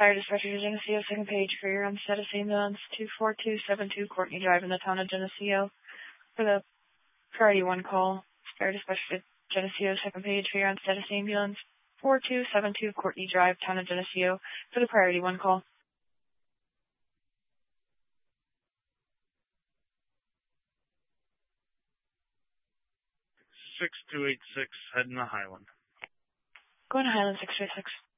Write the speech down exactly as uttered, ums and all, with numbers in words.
Fire dispatcher to Geneseo, second page for your on status ambulance two four two seven two Courtney Drive in the town of Geneseo. For the priority one call, fire dispatcher to Geneseo, second page for your on status ambulance four two seven two Courtney Drive, town of Geneseo. For the priority one call. six two eight six, heading to Highland. Going to Highland six three six.